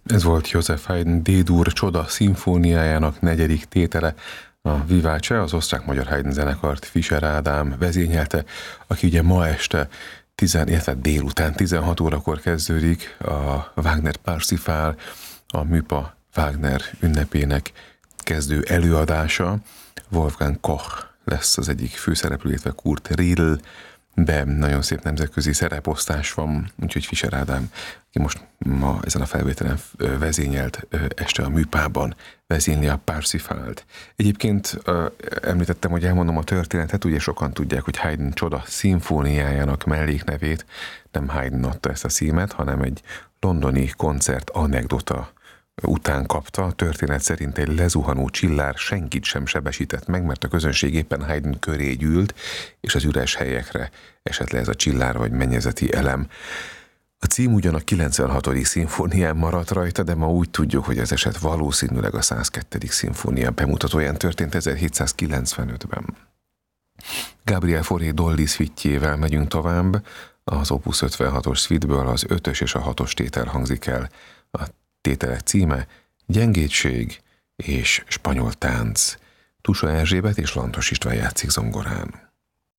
Ez volt Joseph Haydn D-dur Csoda szimfóniájának 4. tétele, a Vivace, az osztrák-magyar Haydn zenekart Fischer Ádám vezényelte, aki ugye ma este, illetve délután 16 órakor kezdődik a Wagner Parsifal, a Műpa Wagner ünnepének kezdő előadása. Wolfgang Koch lesz az egyik főszereplő, illetve Kurt Riedl, de nagyon szép nemzetközi szereposztás van, úgyhogy Fischer Ádám, aki most ma ezen a felvételen vezényelt este a Műpában, vezényli a Parsifalt. Egyébként említettem, hogy elmondom a történetet, ugye sokan tudják, hogy Haydn Csoda szimfóniájának melléknevét nem Haydn adta ezt a címet, hanem egy londoni koncert anekdota után kapta. A történet szerint egy lezuhanó csillár senkit sem sebesített meg, mert a közönség éppen Haydn köré gyűlt, és az üres helyekre esett le ez a csillár vagy mennyezeti elem. A cím ugyan a 96. szimfónián maradt rajta, de ma úgy tudjuk, hogy ez eset valószínűleg a 102. szimfónia bemutatóján történt 1795-ben. Gabriel Fauré Dolly szvittjével megyünk tovább. Az Opus 56-os szvitből az 5-ös és a 6-os tétel hangzik el. A tételek címe Gyengétség és spanyol tánc. Tusa Erzsébet és Lantos István játszik zongorán.